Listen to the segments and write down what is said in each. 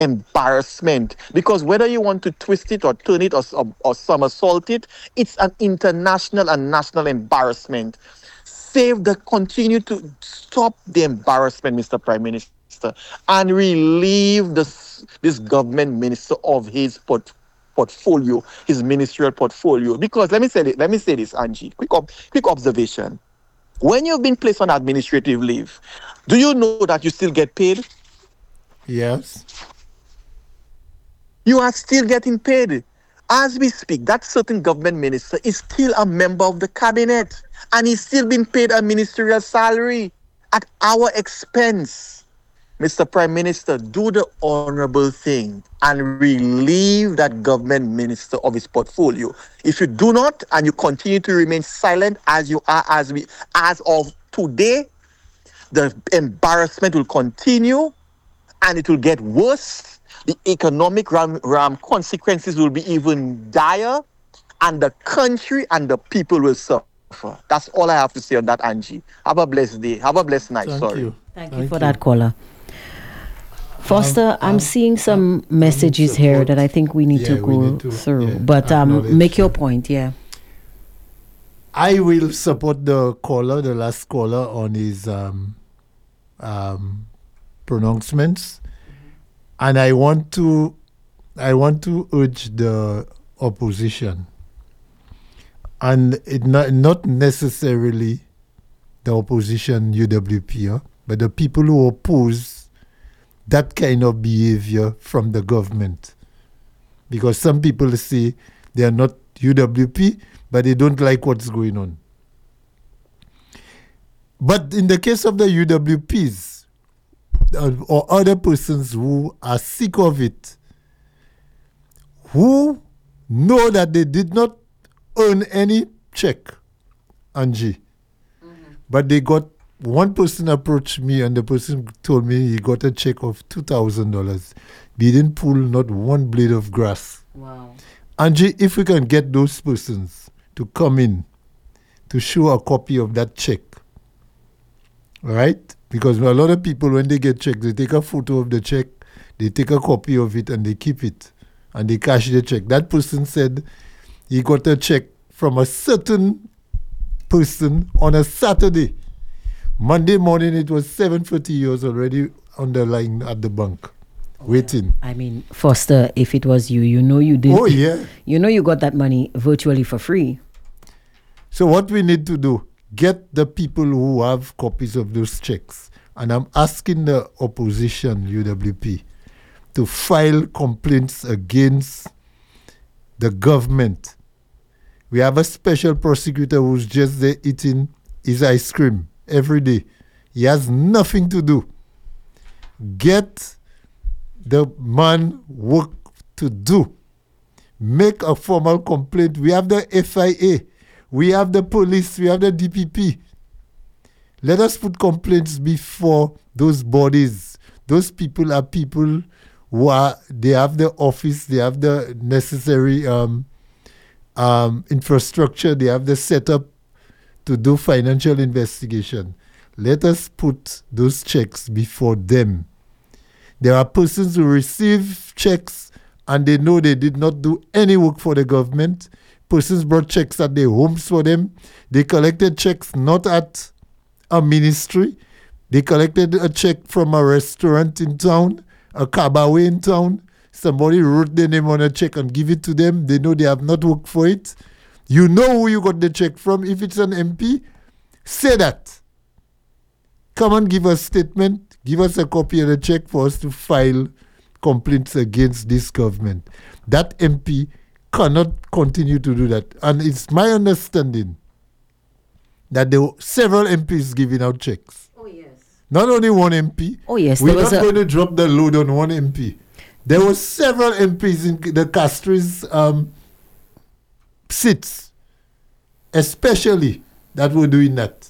embarrassment, because whether you want to twist it or turn it or somersault it, it's an international and national embarrassment. Save the continue to stop the embarrassment, Mr. Prime Minister, and relieve this government minister of his portfolio, his ministerial portfolio. Because let me say this, Angie. Quick observation. When you've been placed on administrative leave, do you know that you still get paid? Yes. You are still getting paid. As we speak, that certain government minister is still a member of the cabinet and he's still being paid a ministerial salary at our expense. Mr. Prime Minister, do the honorable thing and relieve that government minister of his portfolio. If you do not and you continue to remain silent as you are as of today, the embarrassment will continue and it will get worse. The economic consequences will be even dire, and the country and the people will suffer. That's all I have to say on that, Angie. Have a blessed day. Have a blessed night. Thank Sorry. you. Thank you Thank for you. that, caller. Foster, I'm seeing some messages here that I think we need to Yeah, we go need to, through. yeah, But acknowledge. make your point, yeah. I will support the caller, the last caller, on his pronouncements, and I want to urge the opposition, and it not necessarily the opposition UWP, but the people who oppose that kind of behavior from the government, because some people say they are not UWP, but they don't like what's going on. But in the case of the UWPs or other persons who are sick of it, who know that they did not earn any check, Angie, but they got, one person approached me and the person told me he got a check of $2,000. They didn't pull not one blade of grass. Wow. Angie, if we can get those persons to come in to show a copy of that check, right? Because a lot of people, when they get checks, they take a photo of the check, they take a copy of it, and they keep it, and they cash the check. That person said he got a check from a certain person on a Saturday. Monday morning, it was 7:30. He was already on the line at the bank, waiting. I mean, Foster, if it was you, you know you did. Oh, yeah. You know you got that money virtually for free. So what we need to do, get the people who have copies of those checks. And I'm asking the opposition, UWP, to file complaints against the government. We have a special prosecutor who's just there eating his ice cream every day. He has nothing to do. Get the man work to do. Make a formal complaint. We have the FIA. We have the police. We have the DPP. Let us put complaints before those bodies. Those people are people who are, they have the office, they have the necessary infrastructure, they have the setup to do financial investigation. Let us put those checks before them. There are persons who receive checks and they know they did not do any work for the government. Persons brought checks at their homes for them. They collected checks not at a ministry. They collected a check from a restaurant in town, a cabaret in town. Somebody wrote their name on a check and give it to them. They know they have not worked for it. You know who you got the check from. If it's an MP, say that. Come and give us a statement. Give us a copy of the check for us to file complaints against this government. That MP cannot continue to do that. And it's my understanding that there were several MPs giving out checks. Oh, yes. Not only one MP. Oh, yes. We're not going to drop the load on one MP. There were several MPs in the Castries seats, especially, that were doing that.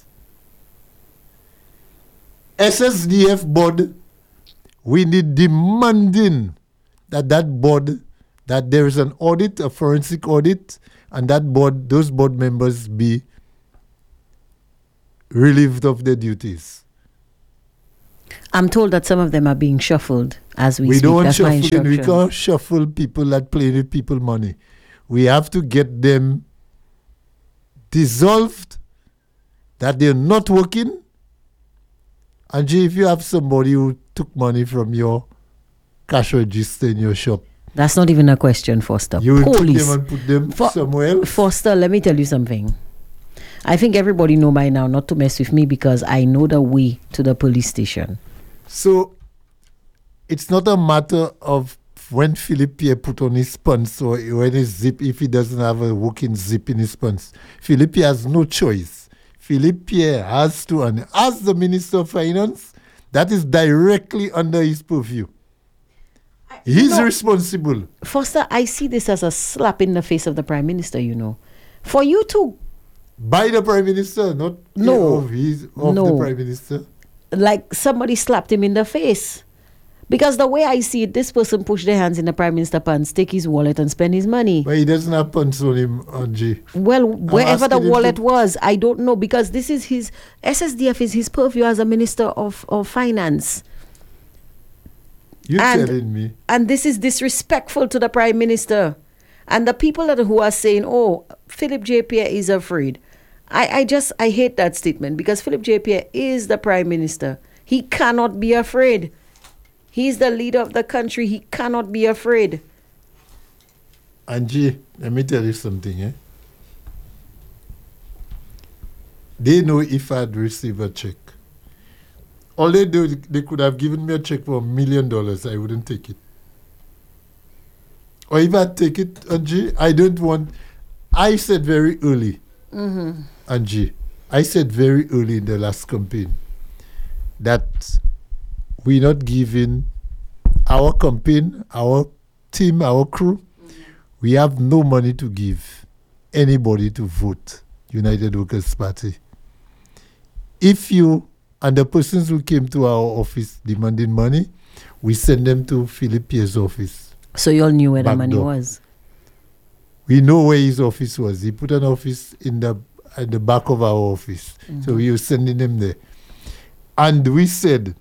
SSDF board, we need demanding that board, that there is an audit, a forensic audit, and that board, those board members be relieved of their duties. I'm told that some of them are being shuffled as we speak. don't That's my shuffle. We instruction. can't shuffle people that play with people money. We have to get them dissolved, that they're not working. And if you have somebody who took money from your cash register in your shop, That's not even a question, Foster. you will take Police. them and put them somewhere else. Foster, let me tell you something. I think everybody know by now not to mess with me because I know the way to the police station. So it's not a matter of when Philip Pierre put on his pants or when his zip, if he doesn't have a working zip in his pants. Philip Pierre has no choice. Philip Pierre has to, and as the Minister of Finance, that is directly under his purview. He's responsible. Foster, I see this as a slap in the face of the Prime Minister, you know. For you to, By the Prime Minister, not No. of the No. Prime Minister. like, somebody slapped him in the face. Because the way I see it, this person pushed their hands in the Prime Minister pants, take his wallet and spend his money. But he doesn't have pants on him, Angie. Well, wherever the asking him wallet to- was, I don't know, because this is his, SSDF is his purview as a Minister of Finance. You're And- telling me. And this is disrespectful to the Prime Minister. And the people who are saying, oh, Philip J. Pierre is afraid. I hate that statement because Philip J. Pierre is the Prime Minister. He cannot be afraid. He's the leader of the country. He cannot be afraid. Angie, let me tell you something. They know if I'd receive a check. All they do, they could have given me a check for $1 million. I wouldn't take it. Or if I take it, Angie, I don't want. I said very early, Angie, I said very early in the last campaign that we're not giving our campaign, our team, our crew, we have no money to give anybody to vote United Workers' Party. If you and the persons who came to our office demanding money, we send them to Philip Pierre's office. So you all knew where the Back money door. was. We know where his office was. He put an office at the back of our office. So we were sending them there. And we said,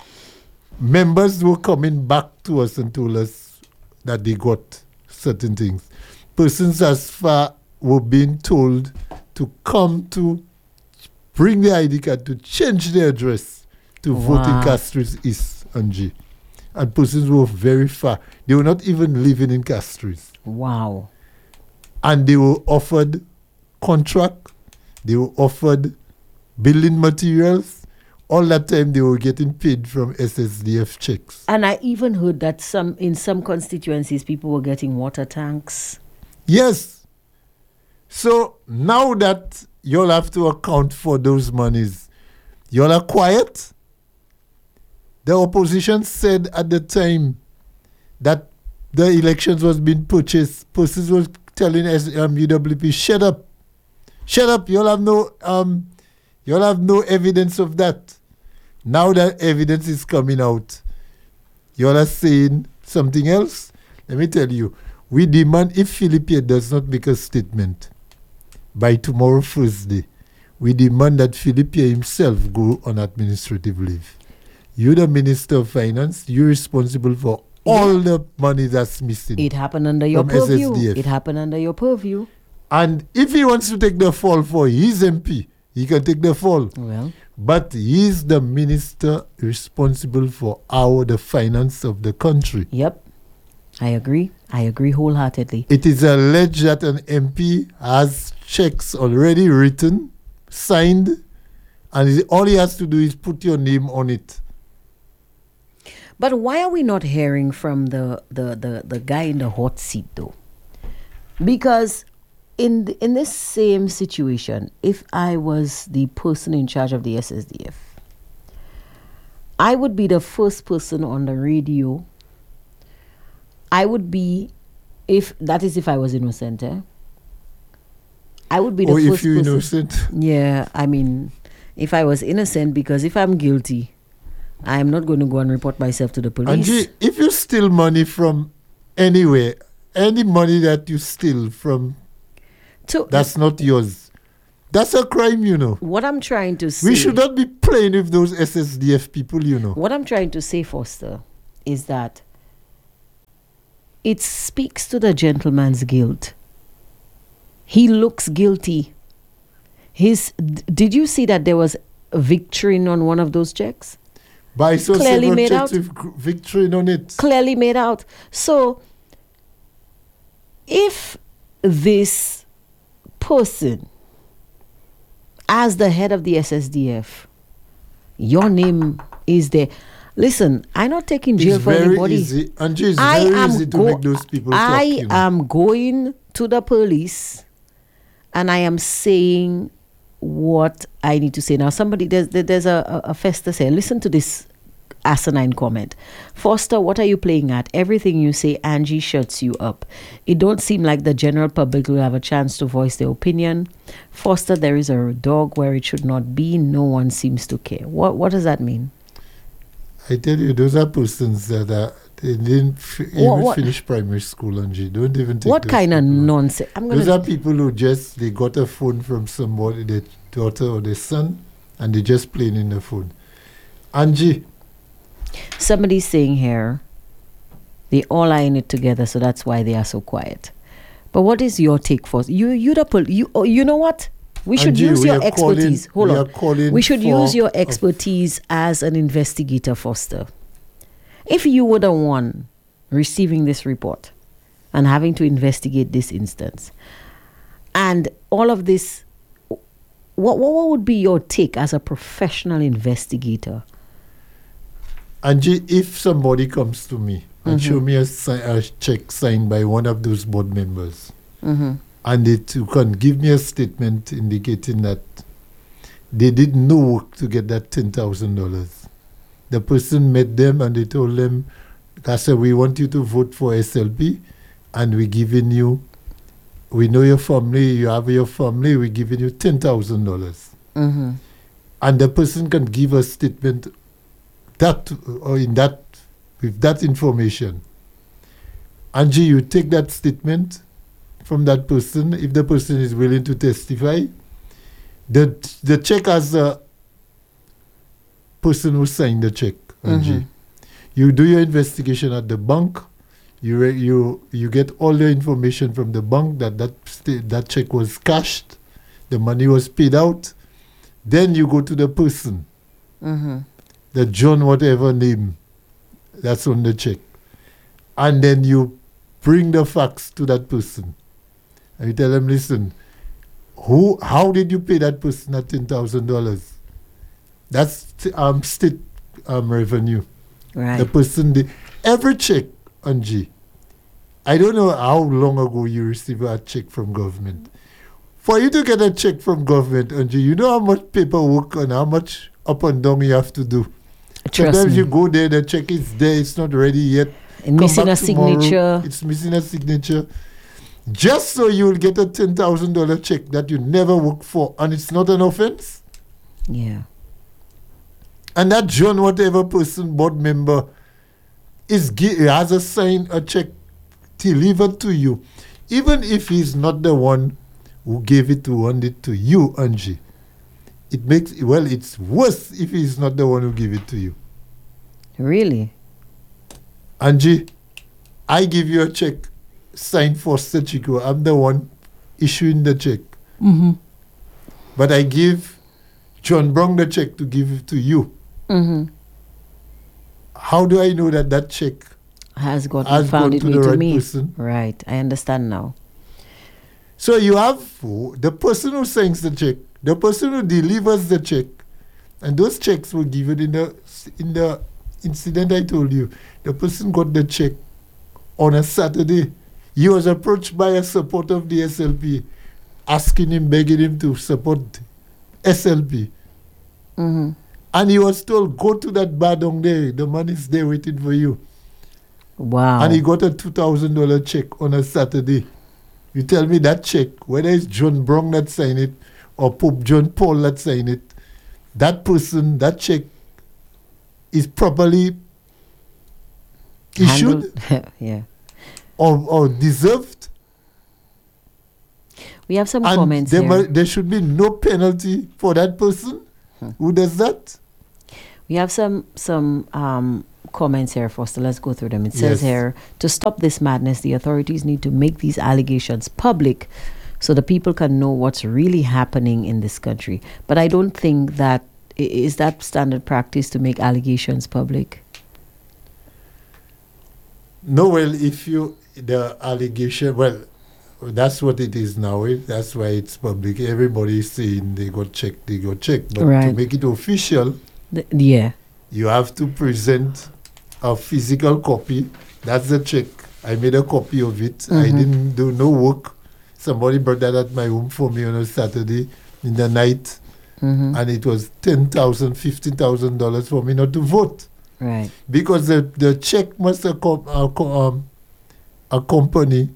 members were coming back to us and told us that they got certain things. Persons as far were being told to come to bring their ID card to change their address to vote in Wow. Castries East, Angie. And persons were very far. They were not even living in Castries. Wow. And they were offered contract, they were offered building materials. All that time they were getting paid from SSDF checks. And I even heard that in some constituencies, people were getting water tanks. Yes. So now that you'll have to account for those monies, you'll are quiet. The opposition said at the time that the elections was being purchased. Persons was telling UWP, shut up. Shut up. You'll have no evidence of that. Now that evidence is coming out, you're not saying something else. Let me tell you, we demand if Philip Pierre does not make a statement by tomorrow Thursday, we demand that Philip Pierre himself go on administrative leave. You're the Minister of Finance. You're responsible for all the money that's missing. It happened under your From purview. SSDF. It happened under your purview. And if he wants to take the fall for his MP, he can take the fall. Well, But he's the minister responsible for the finance of the country. yep. I agree. I agree wholeheartedly. It is alleged that an MP has checks already written, signed, and all he has to do is put your name on it. But why are we not hearing from the guy in the hot seat though? Because in this same situation, if I was the person in charge of the SSDF, I would be the first person on the radio. I would be, if I was innocent, I would be the Or first if you're person. innocent. Yeah, I mean, if I was innocent, because if I'm guilty, I'm not going to go and report myself to the police. Angie, if you steal money from anywhere, any money that you steal from So that's not yours, That's a crime, you know. What I'm trying to say. We should not be playing with those SSDF people, you know. What I'm trying to say, Foster, is that it speaks to the gentleman's guilt. He looks guilty. Did you see that there was a victory on one of those checks? But I saw Clearly several made checks out. with victory on it. Clearly made out. So, if this person, as the head of the SSDF, your name is there. Listen, I'm not taking jail It's for very anybody. easy. Angie, it's very easy to make those people talk, I you know. am going to the police and I am saying what I need to say. Now, there's a Festus here. Listen to this asinine comment. Foster, what are you playing at? Everything you say, Angie shuts you up. It don't seem like the general public will have a chance to voice their opinion. Foster, there is a dog where it should not be. No one seems to care. What does that mean? I tell you, those are persons that they didn't even finish primary school, Angie. Don't even take what those kind of people on. nonsense? Those are people who they got a phone from somebody, their daughter or their son, and they just playing in the phone. Angie, somebody's saying here, they all are in it together, so that's why they are so quiet. But what is your take for you know what? We should Angie, use we your are calling- expertise. Hold we on. are calling We should for use your a- expertise as an investigator, Foster. If you were the one receiving this report and having to investigate this instance, and all of this, what would be your take as a professional investigator? Angie, if somebody comes to me and show me a check signed by one of those board members, and they too can give me a statement indicating that they did no work to get that $10,000. The person met them and they told them, I said, we want you to vote for SLP and we're giving you, we know your family, you have your family, we're giving you $10,000. And the person can give a statement that or in that with that information. Angie, you take that statement from that person. If the person is willing to testify, the check has a person who signed the check, Angie. You do your investigation at the bank. You get all the information from the bank that check was cashed, the money was paid out. Then you go to the person, the John whatever name that's on the check, and then you bring the facts to that person, and you tell them, listen, how did you pay that person that $10,000? That's state revenue. Right. The person, every check, Angie, I don't know how long ago you received a check from government. For you to get a check from government, Angie, you know how much paperwork and how much up and down you have to do. Trust Sometimes me. you go there, the check is there, it's not ready yet. And Come missing back a tomorrow, signature. It's missing a signature. Just so you will get a $10,000 check that you never worked for, and it's not an offense. Yeah. And that John, whatever person, board member, has assigned a check delivered to you, even if he's not the one who gave it to hand it to you, Angie. It's worse if he's not the one who gave it to you. Really? Angie, I give you a check signed Foster Chico. I'm the one issuing the check. But I give John Brown the check to give it to you. How do I know that check Has has found gone its to way the to right me. person? Right. I understand now. So you have the person who signs the check, the person who delivers the check, and those checks were given in the incident I told you. The person got the check on a Saturday. He was approached by a supporter of the SLP, asking him, begging him to support SLP. And he was told, go to that bar down there. The money's there waiting for you. Wow. And he got a $2,000 check on a Saturday. You tell me that check, whether it's John Brown that signed it or Pope John Paul that signed it, that person, that check is properly issued Handled. Yeah. or deserved? We have some And comments there, here. there should be no penalty for that person who does that. We have some comments here, Foster. Let's go through them. It says Yes. here, to stop this madness, the authorities need to make these allegations public so the people can know what's really happening in this country. But I don't think that is that standard practice to make allegations public. No, well, the allegation, well, that's what it is now. That's why it's public. Everybody is saying they got checked. But to Right. make it official, Yeah. you have to present a physical copy. That's the check. I made a copy of it. I didn't do no work. Somebody brought that at my home for me on a Saturday in the night, and it was $10,000, $15,000 for me not to vote. Right. Because the check must accompany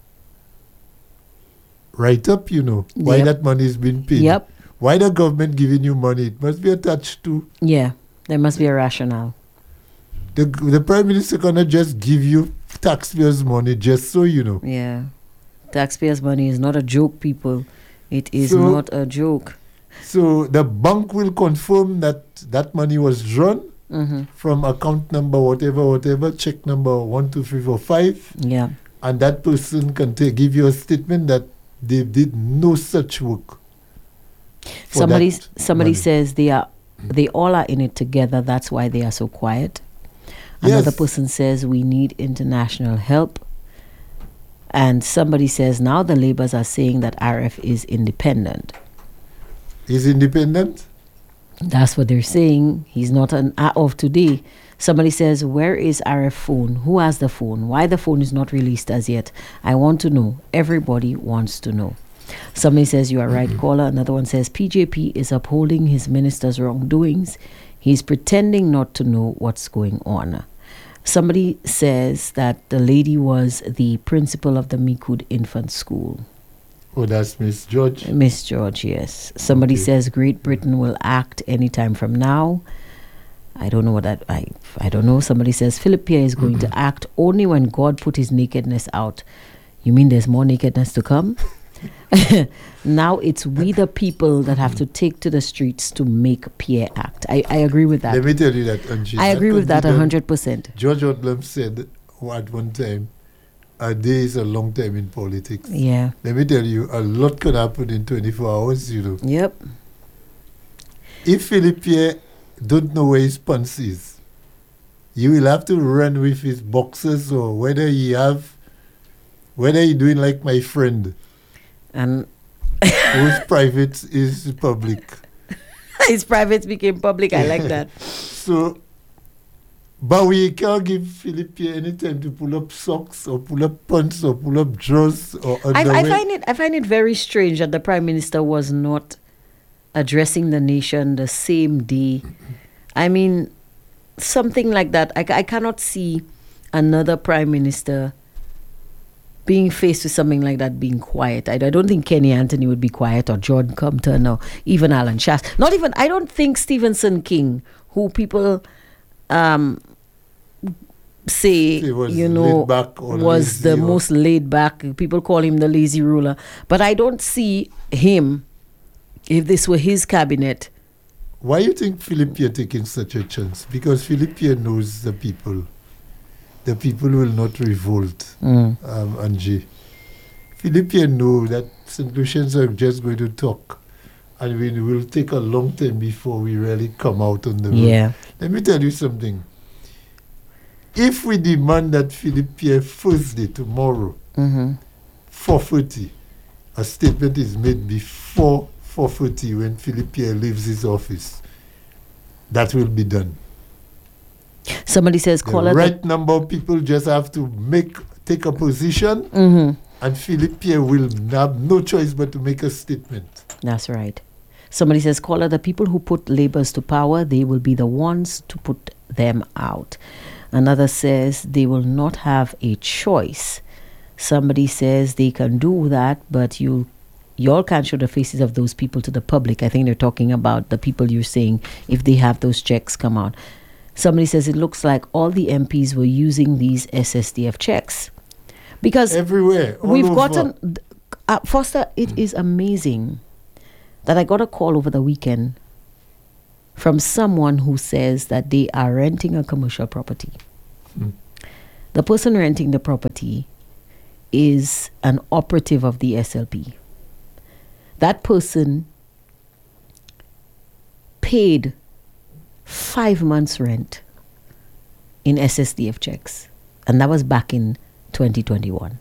write up, why Yep. that money is being paid. Yep. Why the government giving you money? It must be attached to. Yeah. There must be a rationale. The Prime Minister cannot just give you taxpayers' money just so you know. Yeah. Taxpayers' money is not a joke, people. It is So- not a joke. So the bank will confirm that that money was drawn from account number whatever, check number 1, 2, 3, 4, 5, Yeah. and that person can give you a statement that they did no such work. for Somebody that money. says they all are in it together. That's why they are so quiet. Another Yes. person says we need international help. And somebody says now the Labours are saying that RF is independent. Is independent? That's what they're saying. He's not an of today. Somebody says, where is RF phone? Who has the phone? Why the phone is not released as yet? I want to know. Everybody wants to know. Somebody says, you are right, caller. Another one says, PJP is upholding his minister's wrongdoings. He's pretending not to know what's going on. Somebody says that the lady was the principal of the Mikud Infant School. Oh, that's Miss George. Miss George, yes. Somebody Okay. says Great Britain will act anytime from now. I don't know what that I don't know. Somebody says Philip Pierre is going to act only when God put his nakedness out. You mean there's more nakedness to come? Now it's we the people that have to take to the streets to make Pierre act. I agree with that. Let me tell you that, Angie. I agree with that could be done. 100%. George Odlum said at one time, a day is a long time in politics. Yeah. Let me tell you, a lot can happen in 24 hours, Yep. If Philippe Pierre don't know where his pants is, you will have to run with his boxers, or whether he doing like my friend, And whose private is public. his private became public. I like that. So, but we can't give Philippe Pierre any time to pull up socks or pull up pants or pull up drawers or underwear. I find it very strange that the Prime Minister was not addressing the nation the same day. I mean, something like that. I cannot see another Prime Minister being faced with something like that being quiet. I don't think Kenny Anthony would be quiet, or Jordan Compton, or even Alan Shass. I don't think Stephenson King, who people say, He was laid back or was the lazy or- most laid back. People call him the lazy ruler. But I don't see him, if this were his cabinet. Why you think Philippe Pierre taking such a chance? Because Philippe Pierre knows the people. The people will not revolt, Angie. Philippe Pierre knows that St. Lucians are just going to talk, and it will take a long time before we really come out on the road. Yeah. Let me tell you something. If we demand that Philippe Pierre Thursday, tomorrow, 4:30, a statement is made before 4:30 when Philippe Pierre leaves his office, that will be done. Somebody says, The call it. right number of people just have to take a position, and Philippe Pierre will have no choice but to make a statement. That's right. Somebody says, caller, the people who put Labours to power, they will be the ones to put them out. Another says they will not have a choice. Somebody says they can do that, but y'all can't show the faces of those people to the public. I think they're talking about the people you're saying, if they have those checks come out. Somebody says it looks like all the MPs were using these SSDF checks. Because Everywhere, all we've over. gotten Foster, it is amazing that I got a call over the weekend from someone who says that they are renting a commercial property. The person renting the property is an operative of the SLP. That person paid 5 months' rent in SSDF checks, and that was back in 2021.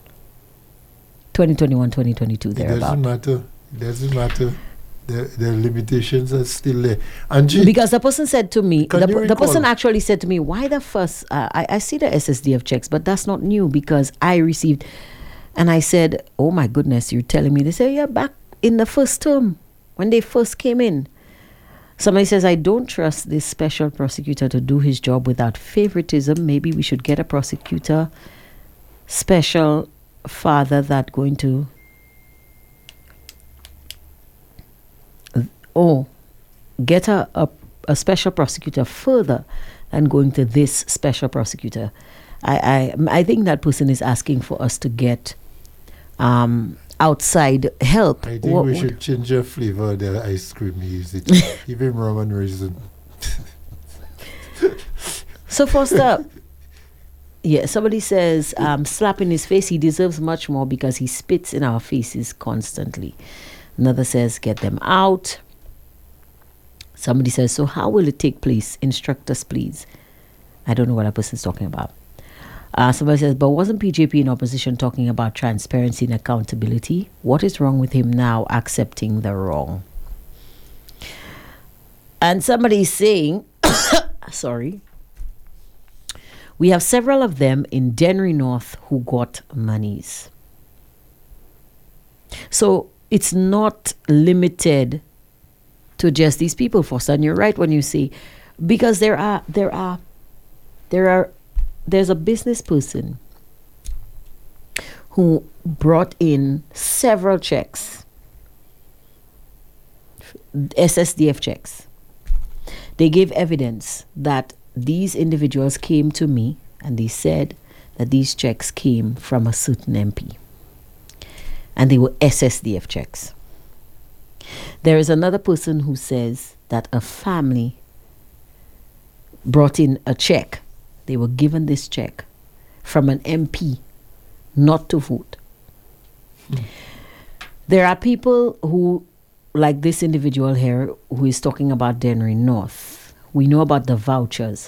2022, thereabout. It doesn't matter. The limitations are still there. Angie, because the person said to me, can you the person recall- actually said to me, why the first, I see the SSDF checks, but that's not new because I received, and I said, oh my goodness, you're telling me? They say, yeah, back in the first term, when they first came in. Somebody says, I don't trust this special prosecutor to do his job without favoritism. Maybe we should get a prosecutor, special father that going to... or get a special prosecutor further than going to this special prosecutor. I think that person is asking for us to get outside help. I think we should change the flavor of the ice cream we use it. Give him rum and raisin. So Foster, yeah, somebody says, slap in his face, he deserves much more because he spits in our faces constantly. Another says, get them out. Somebody says, so how will it take place? Instruct us, please. I don't know what that person's talking about. Somebody says, but wasn't PJP in opposition talking about transparency and accountability? What is wrong with him now accepting the wrong? And somebody is saying, sorry, we have several of them in Dennery North who got monies. So it's not limited to just these people, Foster. And you're right when you say, because there's a business person who brought in several checks, SSDF checks. They gave evidence that these individuals came to me and they said that these checks came from a certain MP. And they were SSDF checks. There is another person who says that a family brought in a check. They were given this check from an MP not to vote. There are people who, like this individual here, who is talking about Dennery North. We know about the vouchers.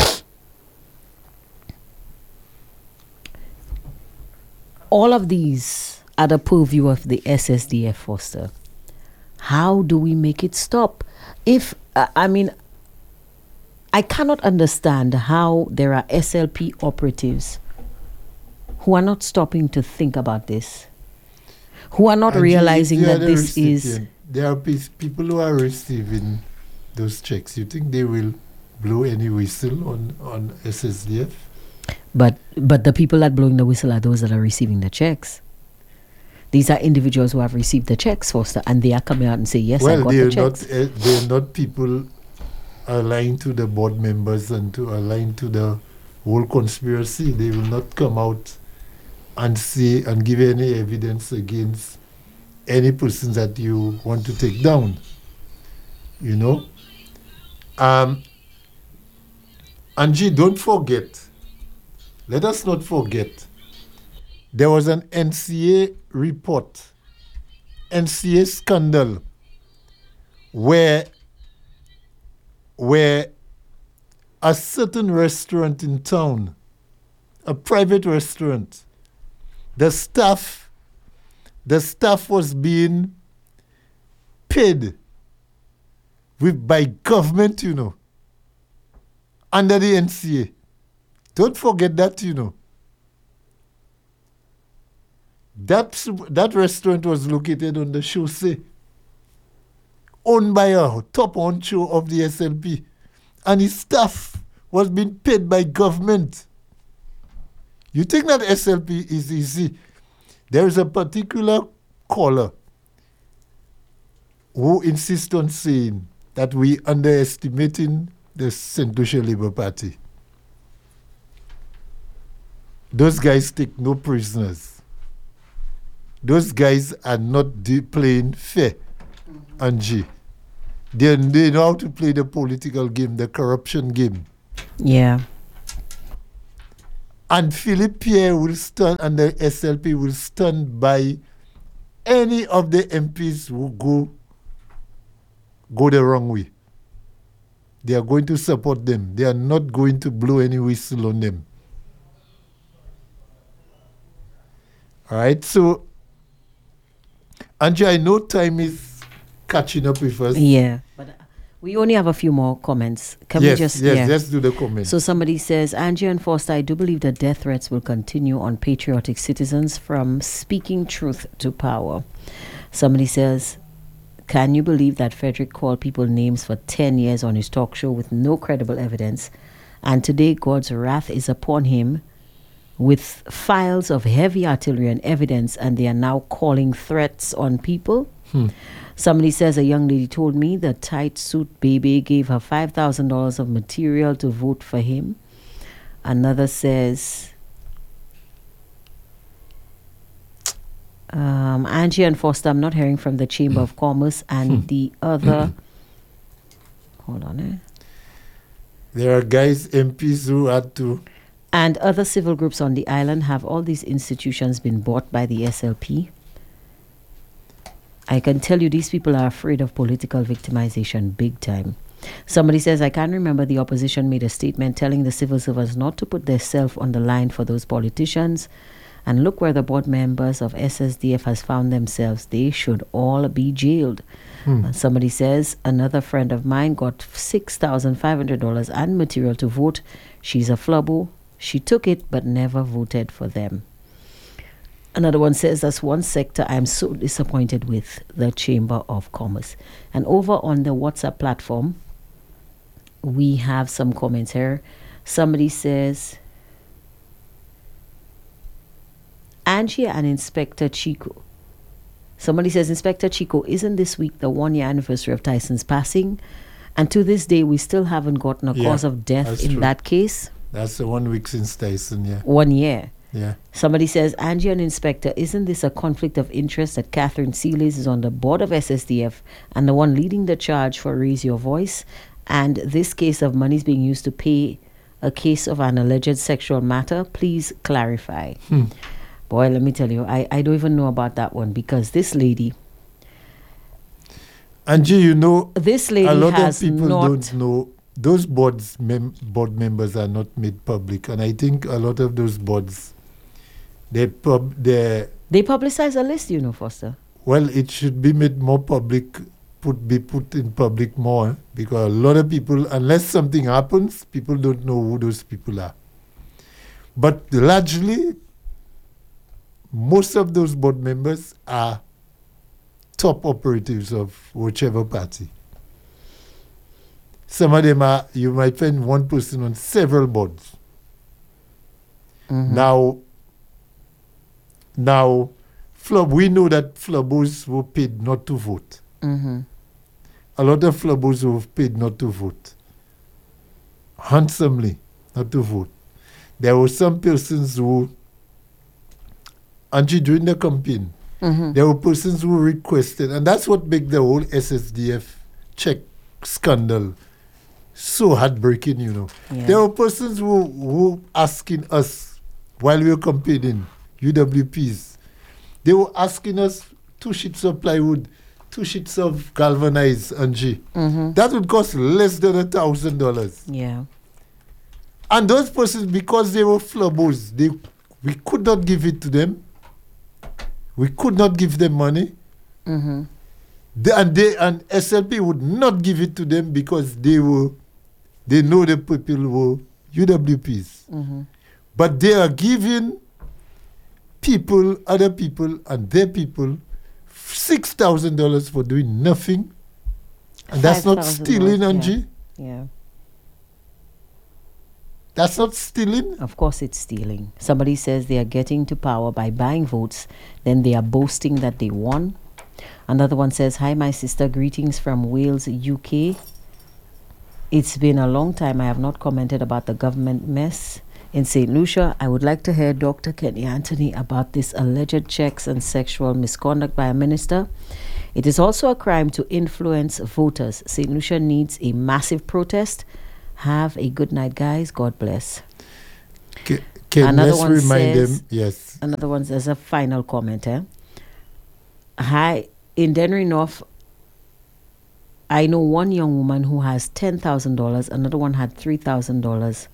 All of these are the purview of the SSDF, Foster. How do we make it stop? If, I cannot understand how there are SLP operatives who are not stopping to think about this, who are not realizing that this is... There are people who are receiving those checks. You think they will blow any whistle on SSDF? But the people that blowing the whistle are those that are receiving the checks. These are individuals who have received the checks, Foster, and they are coming out and say, yes, I got the checks. They're not people aligned to the board members and to align to the whole conspiracy. They will not come out and say and give any evidence against any persons that you want to take down. You know? Angie, don't forget. Let us not forget. There was an NCA report, NCA scandal, where a certain restaurant in town, a private restaurant, the staff was being paid by government, you know, under the NCA. Don't forget that, you know. That restaurant was located on the chaussee, owned by a top honcho of the SLP, and his staff was being paid by government. You think that SLP is easy? There is a particular caller who insists on saying that we underestimating the St. Lucia Labour Party. Those guys take no prisoners. those guys are not playing fair, Angie. They know how to play the political game, the corruption game. Yeah. And Philippe Pierre will stand, and the SLP will stand by any of the MPs who go the wrong way. They are going to support them. They are not going to blow any whistle on them. All right, so Angie, I know time is catching up with us. Yeah. But we only have a few more comments. Can we just... Yes, let's do the comments. So somebody says, Angie and Foster, I do believe that death threats will continue on patriotic citizens from speaking truth to power. Somebody says, can you believe that Frederick called people names for 10 years on his talk show with no credible evidence? And today God's wrath is upon him with files of heavy artillery and evidence, and they are now calling threats on people. Somebody says, a young lady told me the tight suit baby gave her $5,000 of material to vote for him. Another says, Angie and Foster, I'm not hearing from the Chamber of Commerce. And the other, hold on. There are guys, MPs who had to... And other civil groups on the island. Have all these institutions been bought by the SLP? I can tell you these people are afraid of political victimization big time. Somebody says, I can remember the opposition made a statement telling the civil servants not to put themselves on the line for those politicians. And look where the board members of SSDF has found themselves. They should all be jailed. Somebody says, another friend of mine got $6,500 and material to vote. She's a flubbo. She took it but never voted for them. Another one says, that's one sector I'm so disappointed with, the Chamber of Commerce. And over on the WhatsApp platform, we have some comments here. Somebody says, Angie and Inspector Chico. Somebody says, Inspector Chico, isn't this week the 1-year anniversary of Tyson's passing? And to this day, we still haven't gotten a cause of death in that case. That's the 1 week since Tyson, 1 year. Yeah. Somebody says, Angie and Inspector, isn't this a conflict of interest that Catherine Seales is on the board of SSDF and the one leading the charge for Raise Your Voice? And this case of money is being used to pay a case of an alleged sexual matter? Please clarify. Boy, let me tell you, I don't even know about that one, because this lady... Angie, you know, this lady a lot has of people not... don't know. Those board members are not made public. And I think a lot of those boards, they publicize a list, you know, Foster. Well, it should be made more public, be put in public more, because a lot of people, unless something happens, people don't know who those people are. But largely, most of those board members are top operatives of whichever party. Some of them are, you might find one person on several boards. Now, we know that flubbos were paid not to vote. A lot of flubbos were paid not to vote. Handsomely, not to vote. There were some persons who, Angie, during the campaign, there were persons who requested, and that's what made the whole SSDF check scandal so heartbreaking, you know. Yeah. There were persons who asking us, while we were campaigning, UWPs, they were asking us 2 sheets of plywood, 2 sheets of galvanized, Angie. That would cost less than $1,000. Yeah. And those persons, because they were flubbos, we could not give it to them. We could not give them money. And SLP would not give it to them because they know the people were UWPs. But they are giving people, other people, and their people $6,000 for doing nothing. And that's not stealing, Angie. Yeah. That's not stealing. Of course it's stealing. Somebody says they are getting to power by buying votes, then they are boasting that they won. Another one says, hi, my sister, greetings from Wales, UK. It's been a long time I have not commented about the government mess. In St. Lucia, I would like to hear Dr. Kenny Anthony about this alleged checks and sexual misconduct by a minister. It is also a crime to influence voters. St. Lucia needs a massive protest. Have a good night, guys. God bless. Another one remind says, them, yes. Another one says a final comment. Hi, in Dennery North, I know one young woman who has $10,000. Another one had $3,000.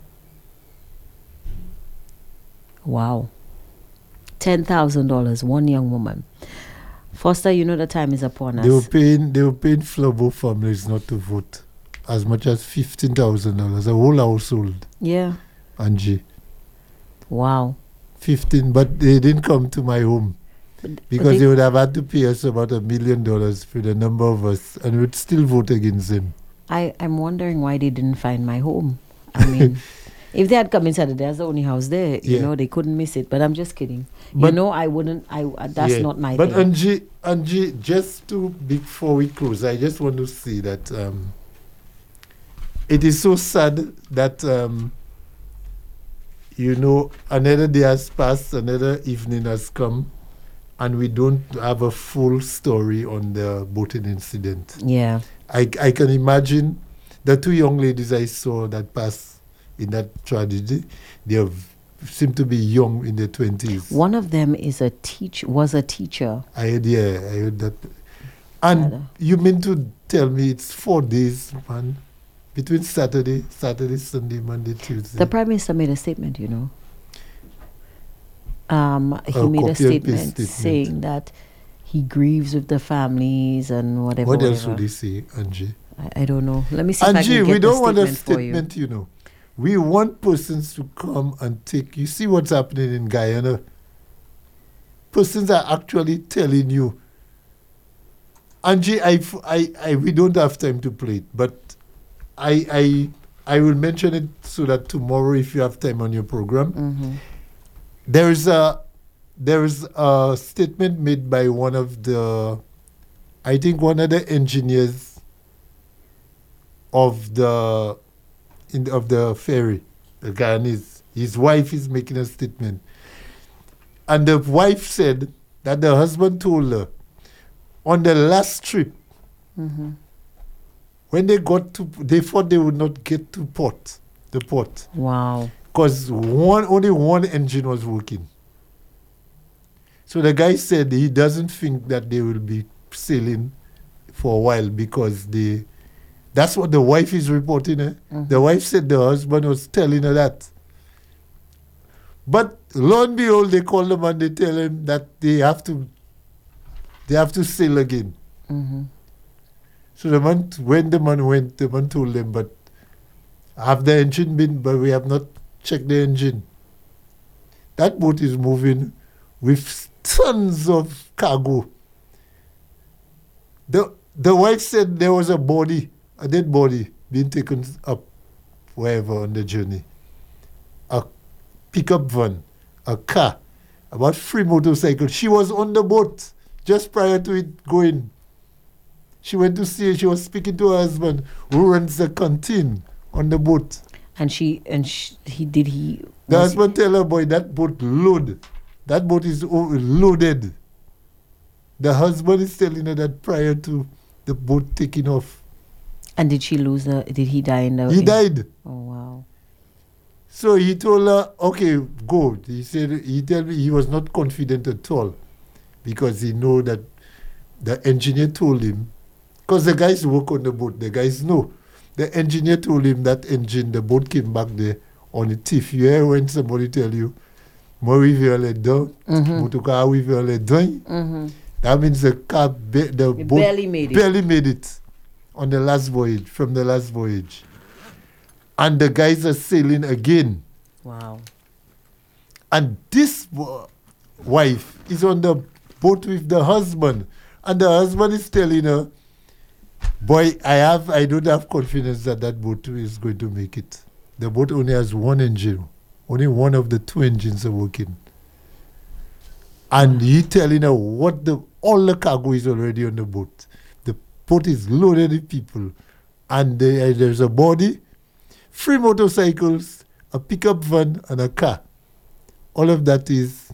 Wow. $10,000, one young woman. Foster, you know the time is upon us. They were paying Flobo families not to vote as much as $15,000, a whole household. Yeah. Angie. Wow. 15, but they didn't come to my home because they would have had to pay us about $1 million for the number of us, and we'd still vote against them. I'm wondering why they didn't find my home. I mean, if they had come inside, there's the only house there. You know, they couldn't miss it. But I'm just kidding. But, I wouldn't. That's not my thing. But Angie, before we close, I just want to say that it is so sad that another day has passed, another evening has come, and we don't have a full story on the boating incident. Yeah. I can imagine the two young ladies I saw that passed in that tragedy. They seem to be young in their 20s. One of them was a teacher. I heard that. And you mean to tell me it's 4 days, man? Between Saturday, Sunday, Monday, Tuesday. The Prime Minister made a statement, He made a statement saying that he grieves with the families and whatever. What else would he say, Angie? I don't know. Let me see if I Angie, can get we don't want a statement statement, We want persons to come and take. You see what's happening in Guyana? Persons are actually telling you. Angie, we don't have time to play it, but I will mention it so that tomorrow, if you have time on your program, there is a statement made by one of the engineers of the ferry, the Guyanese. His wife is making a statement, and the wife said that the husband told her on the last trip. When they thought they would not get to the port. Wow. Because only one engine was working. So the guy said he doesn't think that they will be sailing for a while because that's what the wife is reporting. The wife said the husband was telling her that. But lo and behold, they call them and they tell him that they have to sail again. So when the man went, the man told them, but have the engine been, but we have not checked the engine. That boat is moving with tons of cargo. The wife said there was a dead body being taken up wherever on the journey. A pickup van, a car, about 3 motorcycles. She was on the boat just prior to it going. She went to see her. She was speaking to her husband, who runs the canteen on the boat. The husband tell her, boy, that boat load. That boat is loaded. The husband is telling her that prior to the boat taking off. And did he die in the... He died. Oh, wow. So he told her, okay, go. He told me he was not confident at all because he know that the engineer told him, because the guys work on the boat, the guys know. The engineer told him that the boat came back there on a tiff. You hear when somebody tell you, moi oui vers les dents, motoka oui vers les dents. That means the boat barely made it on the last voyage, from the last voyage. And the guys are sailing again. Wow. And this wife is on the boat with the husband. And the husband is telling her, boy, I don't have confidence that boat is going to make it. The boat only has one engine. Only one of the 2 engines are working. And he telling her all the cargo is already on the boat. The boat is loaded with people. And there's a body, 3 motorcycles, a pickup van, and a car. All of that is.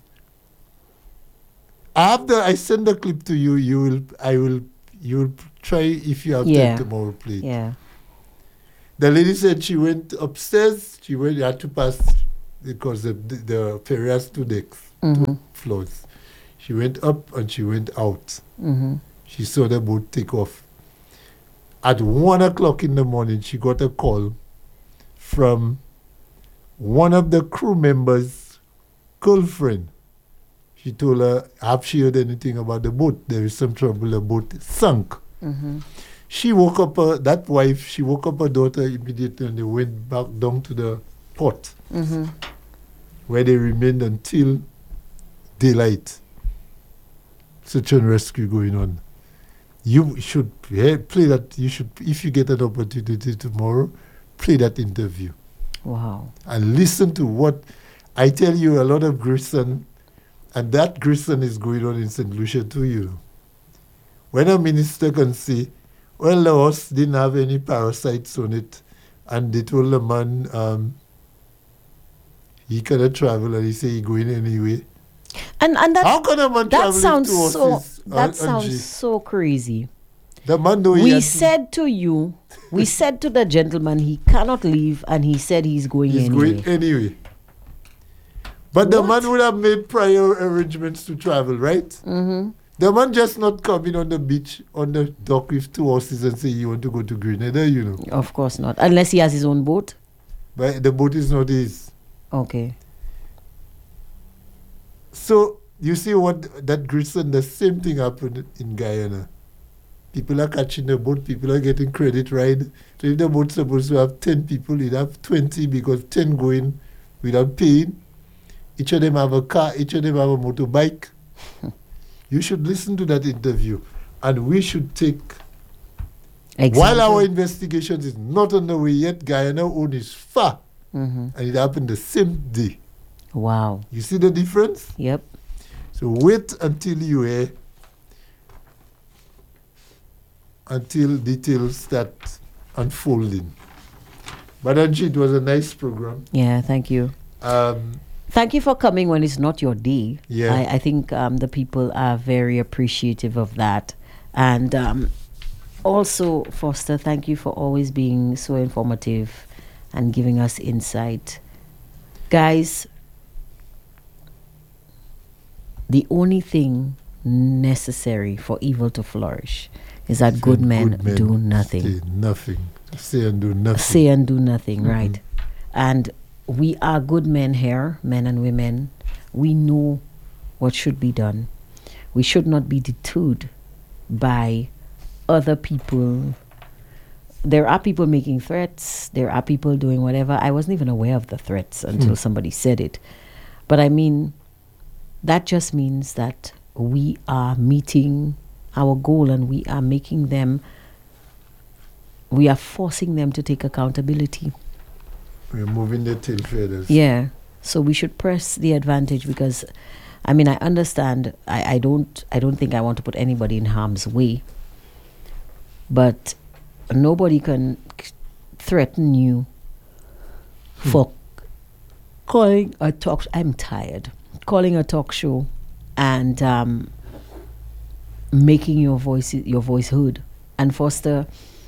After I send the clip to you, you will try if you have Yeah. time tomorrow, play it. Yeah. The lady said she went upstairs. She had to pass because the ferry has 2 decks, 2 floors. She went up and she went out. Mm-hmm. She saw the boat take off. At 1 o'clock in the morning, she got a call from one of the crew members' girlfriend. She told her, have she heard anything about the boat? There is some trouble, the boat sunk. Mm-hmm. She woke up, that wife, she woke up her daughter immediately and they went back down to the port Mm-hmm. where they remained until daylight. Search and rescue going on. You should play that. You should, if you get an opportunity tomorrow, play that interview Wow. and listen to what I tell you. A lot of Grison, and that Grison is going on in St. Lucia too. You, when a minister can say, "Well, the horse didn't have any parasites on it," and they told the man he cannot travel, and he say he going anyway. And that How can a man that travel sounds with 2 so horses? that Angie? sounds so crazy. The man know he We had to- said to you, we said to the gentleman he cannot leave, and he said he's going he's anyway. going anyway. But the What? man would have made prior arrangements to travel, right? Mm-hmm. The man just not coming on the beach, on the dock with 2 horses and say you want to go to Grenada, you know. Of course not, unless he has his own boat. But the boat is not his. Okay. So you see what that Grison, the same thing happened in Guyana. People are catching the boat, people are getting credit ride. So if the boat's supposed to have 10 people, it have 20 because 10 going without paying. Each of them have a car, each of them have a motorbike. You should listen to that interview. And we should take, while our investigation is not underway yet, Guyana own is far. Mm-hmm. And it happened the same day. Wow. You see the difference? Yep. So wait until you hear, until details start unfolding. But Angie, it was a nice program. Yeah. Thank you. Thank you for coming when it's not your day. Yeah. I think the people are very appreciative of that. And also, Foster, thank you for always being so informative and giving us insight. Guys, the only thing necessary for evil to flourish is that good men do nothing. Say nothing. Say and do nothing. Say and do nothing, right? And we are good men here, men and women. We know what should be done. We should not be deterred by other people. There are people making threats. There are people doing whatever. I wasn't even aware of the threats until somebody said it. But I mean, that just means that we are meeting our goal and we are making them, we are forcing them to take accountability. We're moving the tail feathers. Yeah. So we should press the advantage because, I mean, I understand. I don't think I want to put anybody in harm's way. But nobody can threaten you for calling a talk. I'm tired. Calling a talk show and making your voice heard. And Foster,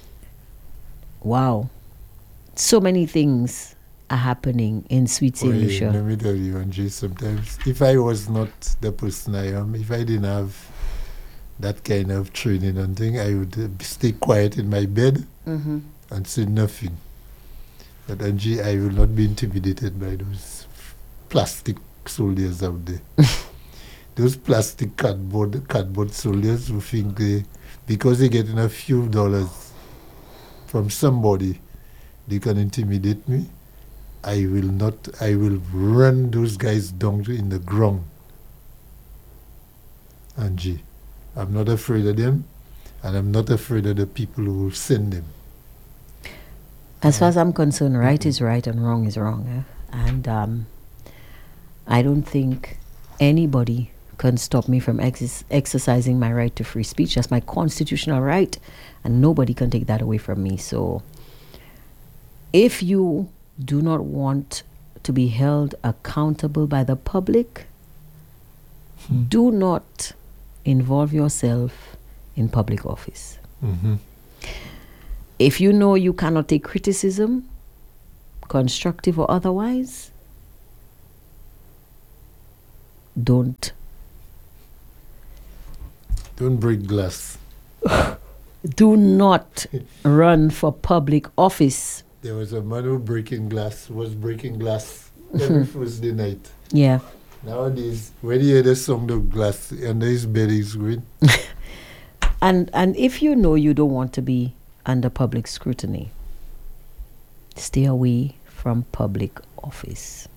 wow, so many things are happening in Sweet St. Lucia. Let me tell you, Angie, sometimes if I was not the person I am, if I didn't have that kind of training and thing, I would stay quiet in my bed and say nothing. But Angie, I will not be intimidated by those plastic soldiers out there. Those plastic cardboard soldiers who think because they're getting a few dollars from somebody, they can intimidate me. I will run those guys down in the ground. Angie, I'm not afraid of them, and I'm not afraid of the people who will send them. As far as I'm concerned, right is right and wrong is wrong. And I don't think anybody can stop me from exercising my right to free speech. That's my constitutional right, and nobody can take that away from me. So if you do not want to be held accountable by the public, do not involve yourself in public office. If you know you cannot take criticism, constructive or otherwise, don't break glass. Do not run for public office. There was a man who was breaking glass every Thursday night. Yeah. Nowadays, when you hear the sound of glass under his bed, he's going. And if you know you don't want to be under public scrutiny, stay away from public office,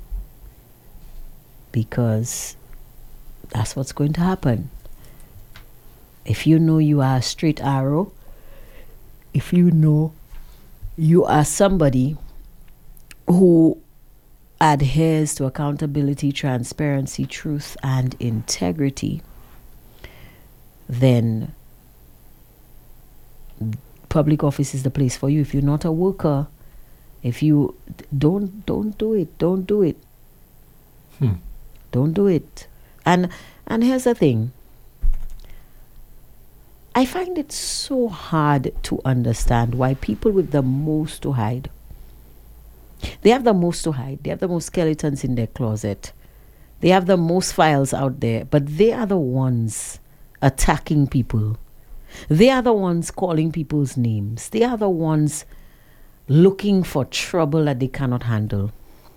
because that's what's going to happen. If you know you are a straight arrow, if you know you are somebody who adheres to accountability, transparency, truth, and integrity, then public office is the place for you. If you're not a worker, if you don't do it. Don't do it. Don't do it. And here's the thing. I find it so hard to understand why people with the most to hide, they have the most to hide. They have the most skeletons in their closet. They have the most files out there, but they are the ones attacking people. They are the ones calling people's names. They are the ones looking for trouble that they cannot handle.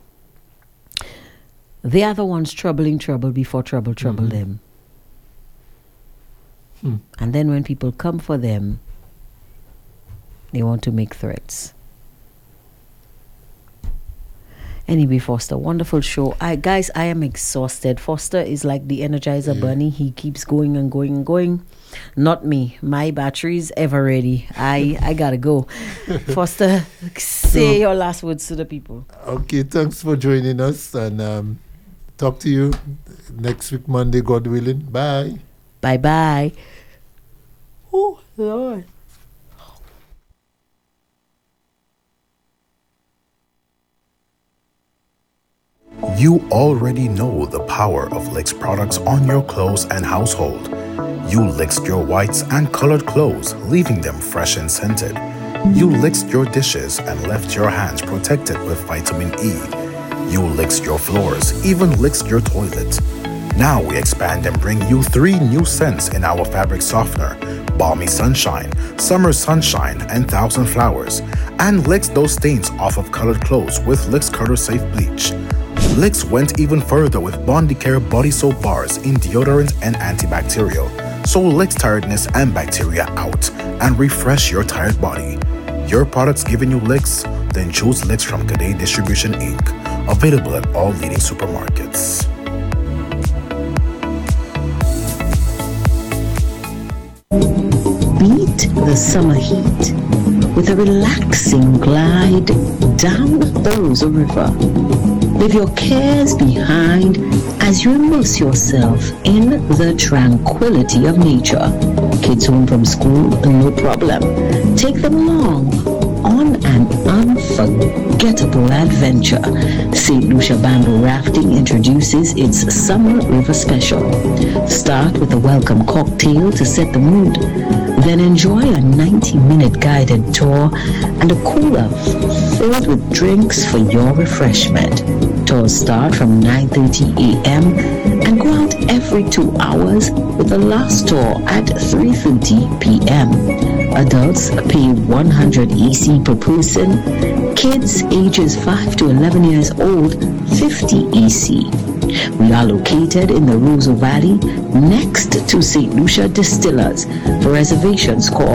They are the ones troubling trouble before trouble them. And then when people come for them, they want to make threats. Anyway, Foster, wonderful show. Guys, I am exhausted. Foster is like the Energizer Bunny. He keeps going and going and going. Not me. My battery's ever ready. I gotta go. Foster, say your last words to the people. Okay, thanks for joining us, and talk to you next week, Monday, God willing. Bye. Bye-bye. Oh, Lord. You already know the power of Licks products on your clothes and household. You licked your whites and colored clothes, leaving them fresh and scented. You licked your dishes and left your hands protected with vitamin E. You licked your floors, even licked your toilet. Now we expand and bring you 3 new scents in our fabric softener: Balmy Sunshine, Summer Sunshine, and Thousand Flowers. And licks those stains off of colored clothes with Licks Cutter Safe Bleach. Licks went even further with Bondicare body soap bars in deodorant and antibacterial. So Licks tiredness and bacteria out and refresh your tired body. Your products giving you licks? Then choose Licks from Cadet Distribution Inc. Available at all leading supermarkets. Beat the summer heat with a relaxing glide down the Rosa River. Leave your cares behind as you immerse yourself in the tranquility of nature. Kids home from school, no problem. Take them along on an unforgettable adventure. St. Lucia Bamboo Rafting introduces its Summer River Special. Start with a welcome cocktail to set the mood. Then enjoy a 90-minute guided tour and a cooler filled with drinks for your refreshment. Tours start from 9:30 a.m. and go out every 2 hours, with the last tour at 3:30 p.m. Adults pay 100 EC per person. Kids ages 5 to 11 years old, 50 EC. We are located in the Roseau Valley, next to St. Lucia Distillers. For reservations, call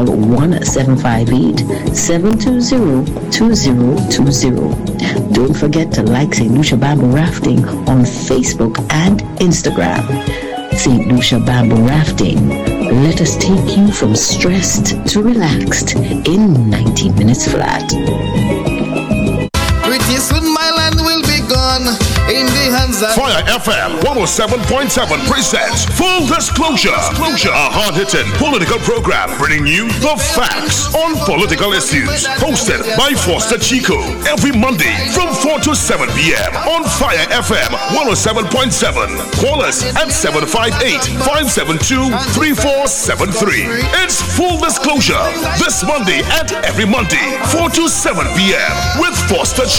1-758-720-2020. Don't forget to like St. Lucia Bamboo Rafting on Facebook and Instagram. St. Lucia Bamboo Rafting. Let us take you from stressed to relaxed in 90 minutes flat. Pretty soon my land will be gone. Fire FM 107.7 presents Full Disclosure. A hard-hitting political program bringing you the facts on political issues. Hosted by Foster Chico every Monday from 4 to 7 p.m. on Fire FM 107.7. Call us at 758-572-3473. It's Full Disclosure this Monday and every Monday 4 to 7 p.m. with Foster Chico.